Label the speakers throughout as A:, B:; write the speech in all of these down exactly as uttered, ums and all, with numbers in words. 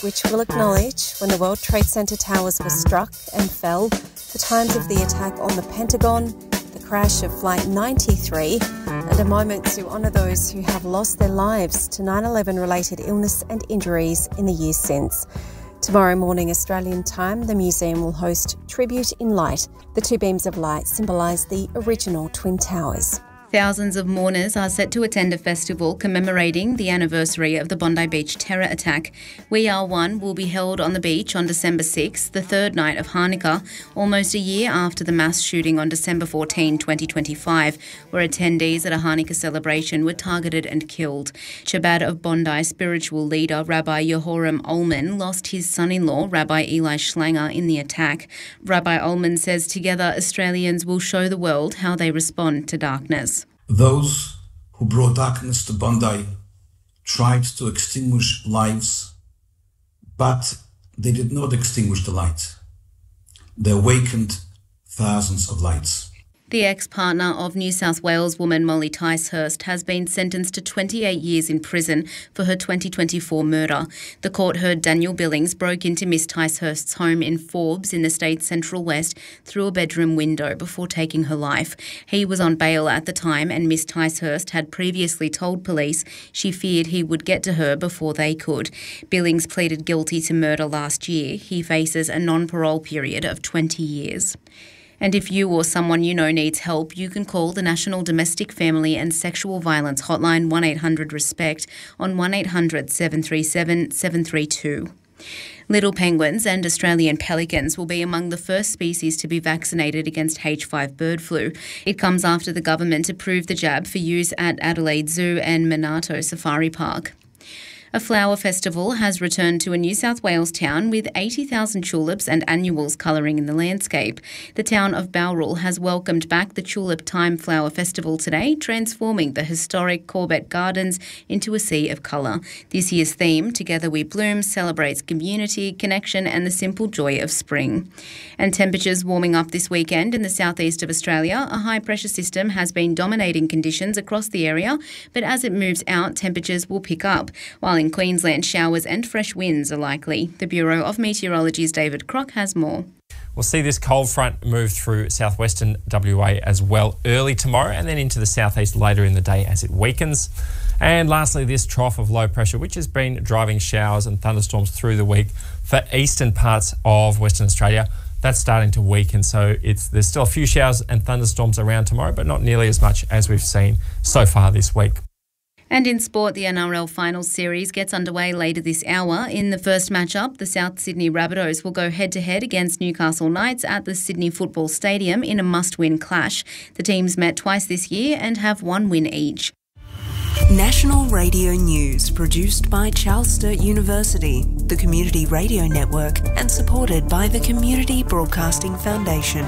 A: which will acknowledge when the World Trade Center towers were struck and fell, the times of the attack on the Pentagon, the crash of Flight ninety-three, and a moment to honour those who have lost their lives to nine eleven related illness and injuries in the years since. Tomorrow morning Australian time, the museum will host Tribute in Light. The two beams of light symbolise the original Twin Towers.
B: Thousands of mourners are set to attend a festival commemorating the anniversary of the Bondi Beach terror attack. We Are One will be held on the beach on December sixth, the third night of Hanukkah, almost a year after the mass shooting on December fourteenth, twenty twenty-five, where attendees at a Hanukkah celebration were targeted and killed. Chabad of Bondi spiritual leader Rabbi Yehoram Ullman lost his son-in-law, Rabbi Eli Schlanger, in the attack. Rabbi Ullman says together Australians will show the world how they respond to darkness.
C: Those who brought darkness to Bondi tried to extinguish lives, but they did not extinguish the light. They awakened thousands of lights.
B: The ex-partner of New South Wales woman Molly Ticehurst has been sentenced to twenty-eight years in prison for her twenty twenty-four murder. The court heard Daniel Billings broke into Miss Ticehurst's home in Forbes in the state's Central West through a bedroom window before taking her life. He was on bail at the time, and Miss Ticehurst had previously told police she feared he would get to her before they could. Billings pleaded guilty to murder last year. He faces a non-parole period of twenty years. And if you or someone you know needs help, you can call the National Domestic, Family and Sexual Violence Hotline one eight hundred RESPECT on one eight hundred seven three seven seven three two. Little penguins and Australian pelicans will be among the first species to be vaccinated against H five bird flu. It comes after the government approved the jab for use at Adelaide Zoo and Monarto Safari Park. A flower festival has returned to a New South Wales town with eighty thousand tulips and annuals colouring in the landscape. The town of Bowral has welcomed back the Tulip Time Flower Festival today, transforming the historic Corbett Gardens into a sea of colour. This year's theme, Together We Bloom, celebrates community, connection and the simple joy of spring. And temperatures warming up this weekend in the southeast of Australia. A high-pressure system has been dominating conditions across the area, but as it moves out, temperatures will pick up, while in Queensland, showers and fresh winds are likely. The Bureau of Meteorology's David Crock has more.
D: We'll see this cold front move through southwestern W A as well early tomorrow and then into the southeast later in the day as it weakens. And lastly, this trough of low pressure, which has been driving showers and thunderstorms through the week for eastern parts of Western Australia, that's starting to weaken. So it's there's still a few showers and thunderstorms around tomorrow, but not nearly as much as we've seen so far this week.
B: And in sport, the N R L Finals Series gets underway later this hour. In the first matchup, the South Sydney Rabbitohs will go head-to-head against Newcastle Knights at the Sydney Football Stadium in a must-win clash. The teams met twice this year and have one win each.
E: National Radio News, produced by Charles Sturt University, the Community Radio Network, and supported by the Community Broadcasting Foundation.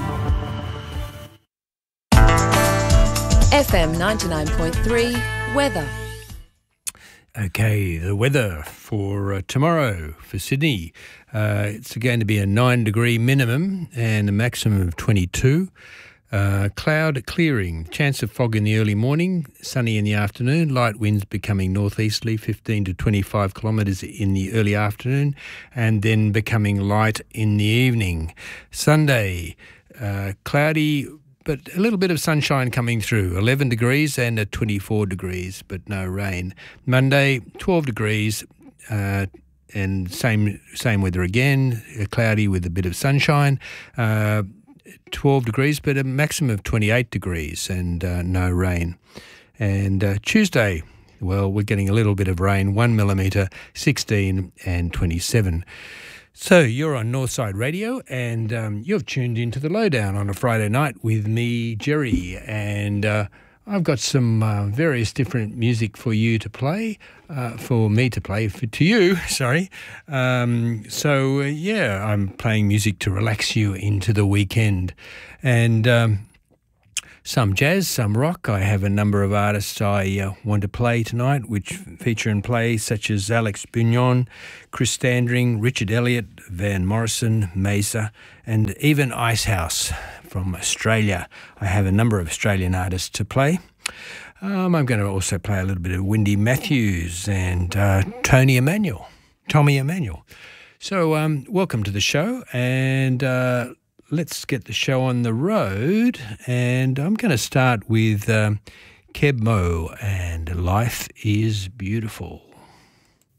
F: F M ninety-nine point three, weather.
G: Okay, the weather for uh, tomorrow for Sydney. Uh, it's going to be a nine degree minimum and a maximum of twenty-two. Uh, cloud clearing, chance of fog in the early morning, sunny in the afternoon, light winds becoming northeasterly, fifteen to twenty-five kilometres in the early afternoon, and then becoming light in the evening. Sunday, uh, cloudy, but a little bit of sunshine coming through, eleven degrees and a twenty-four degrees, but no rain. Monday, twelve degrees, uh, and same same weather again, cloudy with a bit of sunshine. Uh, twelve degrees, but a maximum of twenty-eight degrees and uh, no rain. And uh, Tuesday, well, we're getting a little bit of rain, one millimetre, sixteen and twenty-seven. So you're on Northside Radio and um, you've tuned into The Lowdown on a Friday night with me, Jerry, and uh, I've got some uh, various different music for you to play, uh, for me to play, for, to you, sorry. Um, so, uh, yeah, I'm playing music to relax you into the weekend. And um, some jazz, some rock. I have a number of artists I uh, want to play tonight, which feature and play, such as Alex Bugnon, Chris Standring, Richard Elliott, Van Morrison, Mesa, and even Icehouse from Australia. I have a number of Australian artists to play. Um, I'm going to also play a little bit of Wendy Matthews and uh, Tony Emanuel. Tony Tommy Emmanuel. So um, welcome to the show, and uh, let's get the show on the road. And I'm going to start with um, Keb Mo and Life is Beautiful.